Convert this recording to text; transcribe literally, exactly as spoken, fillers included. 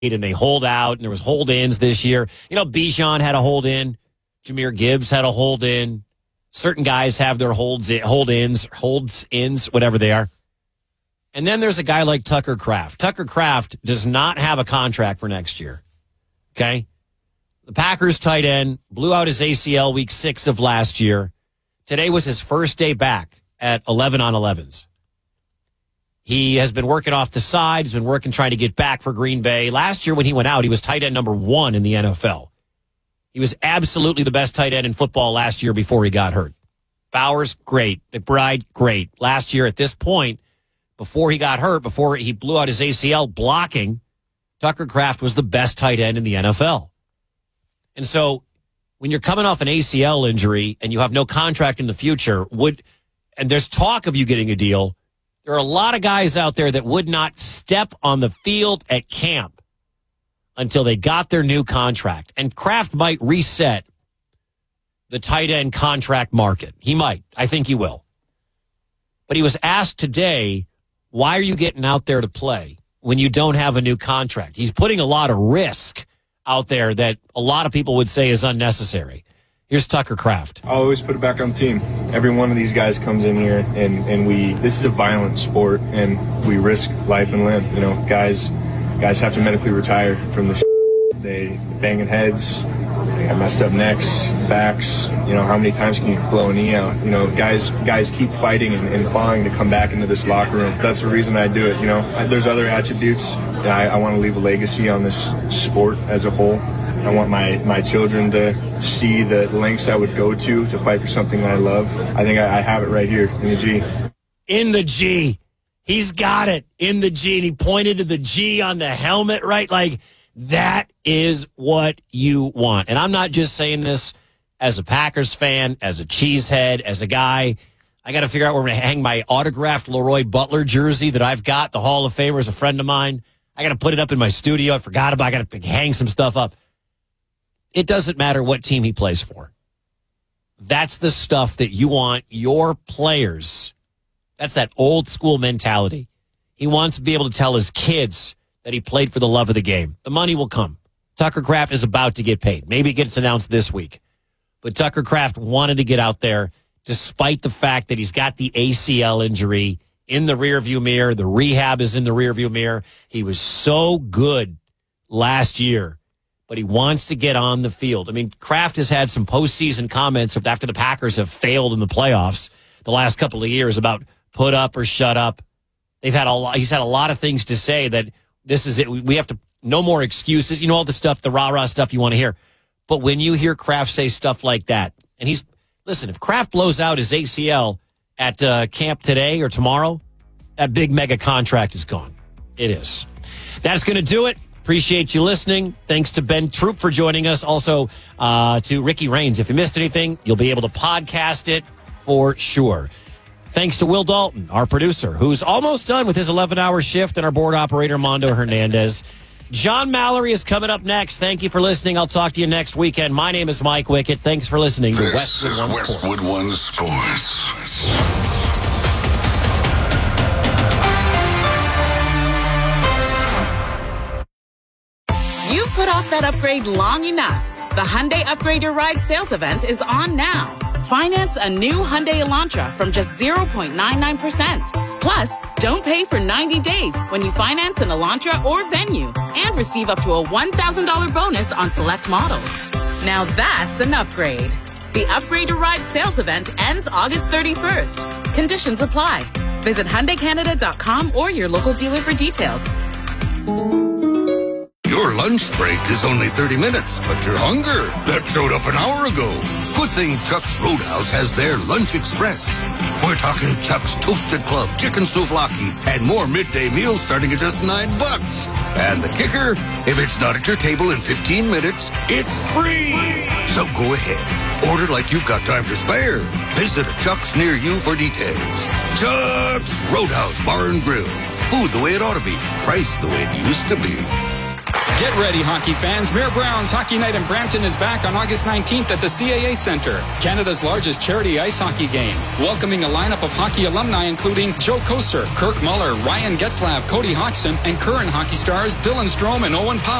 and they hold out, and there was hold-ins this year. You know, Bijan had a hold-in. Jahmyr Gibbs had a hold-in. Certain guys have their holds in, hold-ins, holds-ins, whatever they are. And then there's a guy like Tucker Kraft. Tucker Kraft does not have a contract for next year. Okay? The Packers tight end blew out his A C L week six of last year. Today was his first day back at eleven on elevens. He has been working off the side. He's been working trying to get back for Green Bay. Last year when he went out, he was tight end number one in the N F L. He was absolutely the best tight end in football last year before he got hurt. Bowers, great. McBride, great. Last year at this point, before he got hurt, before he blew out his A C L blocking, Tucker Kraft was the best tight end in the N F L. And so when you're coming off an A C L injury and you have no contract in the future, would and there's talk of you getting a deal, there are a lot of guys out there that would not step on the field at camp until they got their new contract. And Kraft might reset the tight end contract market. He might. I think he will. But he was asked today, why are you getting out there to play when you don't have a new contract? He's putting a lot of risk out there that a lot of people would say is unnecessary. Here's Tucker Kraft. I always put it back on the team. Every one of these guys comes in here, and, and we. This is a violent sport, and we risk life and limb. You know, guys, guys have to medically retire from the. Shit. They banging heads, they got messed up necks, backs. You know, how many times can you blow a knee out? You know, guys, guys keep fighting and, and clawing to come back into this locker room. That's the reason I do it. You know, there's other attributes. I, I want to leave a legacy on this sport as a whole. I want my, my children to see the lengths I would go to to fight for something that I love. I think I, I have it right here in the G. In the G. He's got it in the G. And he pointed to the G on the helmet, right? Like, that is what you want. And I'm not just saying this as a Packers fan, as a cheesehead, as a guy. I got to figure out where I'm going to hang my autographed Leroy Butler jersey that I've got. The Hall of Famer is a friend of mine. I got to put it up in my studio. I forgot about it. I got to hang some stuff up. It doesn't matter what team he plays for. That's the stuff that you want your players. That's that old school mentality. He wants to be able to tell his kids that he played for the love of the game. The money will come. Tucker Kraft is about to get paid. Maybe it gets announced this week. But Tucker Kraft wanted to get out there despite the fact that he's got the A C L injury in the rearview mirror. The rehab is in the rearview mirror. He was so good last year, but he wants to get on the field. I mean, Kraft has had some postseason comments after the Packers have failed in the playoffs the last couple of years about put up or shut up. They've had a lot, he's had a lot of things to say that this is it. We have to, no more excuses. You know, all the stuff, the rah-rah stuff you want to hear. But when you hear Kraft say stuff like that, and he's, listen, if Kraft blows out his A C L at uh, camp today or tomorrow, that big mega contract is gone. It is. That's going to do it. Appreciate you listening. Thanks to Ben Troop for joining us. Also uh, to Ricky Raines. If you missed anything, you'll be able to podcast it for sure. Thanks to Will Dalton, our producer, who's almost done with his eleven-hour shift, and our board operator, Mondo Hernandez. John Mallory is coming up next. Thank you for listening. I'll talk to you next weekend. My name is Mike Wickett. Thanks for listening to This Westwood is One Westwood Sports. One Sports. You've put off that upgrade long enough. The Hyundai Upgrade Your Ride sales event is on now. Finance a new Hyundai Elantra from just zero point nine nine percent. Plus, don't pay for ninety days when you finance an Elantra or Venue, and receive up to a one thousand dollars bonus on select models. Now that's an upgrade. The Upgrade Your Ride sales event ends August thirty-first. Conditions apply. Visit Hyundai Canada dot com or your local dealer for details. Your lunch break is only thirty minutes, but your hunger, that showed up an hour ago. Good thing Chuck's Roadhouse has their Lunch Express. We're talking Chuck's Toasted Club, Chicken Souvlaki, and more midday meals starting at just nine bucks. And the kicker, if it's not at your table in fifteen minutes, it's free. So go ahead. Order like you've got time to spare. Visit a Chuck's near you for details. Chuck's Roadhouse Bar and Grill. Food the way it ought to be. Priced the way it used to be. Get ready, hockey fans. Mayor Brown's Hockey Night in Brampton is back on August nineteenth at the C A A Centre, Canada's largest charity ice hockey game. Welcoming a lineup of hockey alumni including Joe Koser, Kirk Muller, Ryan Getzlav, Cody Hodgson, and current hockey stars Dylan Strome and Owen Powell.